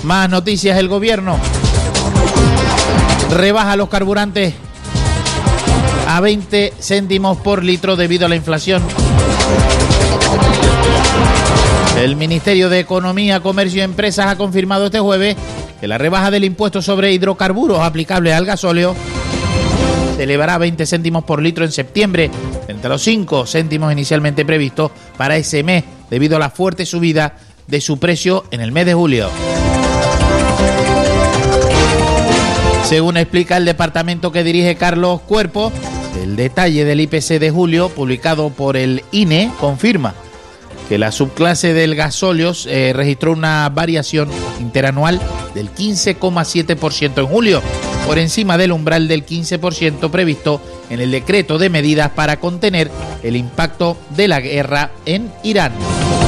Más noticias, el gobierno rebaja los carburantes a 20 céntimos por litro debido a la inflación. El Ministerio de Economía, Comercio y Empresas ha confirmado este jueves que la rebaja del impuesto sobre hidrocarburos aplicable al gasóleo se elevará a 20 céntimos por litro en septiembre, entre los 5 céntimos inicialmente previstos para ese mes, debido a la fuerte subida de su precio en el mes de julio. Según explica el departamento que dirige Carlos Cuerpo, el detalle del IPC de julio, publicado por el INE, confirma que la subclase del gasóleo registró una variación interanual del 15,7% en julio, por encima del umbral del 15% previsto en el decreto de medidas para contener el impacto de la guerra en Irán.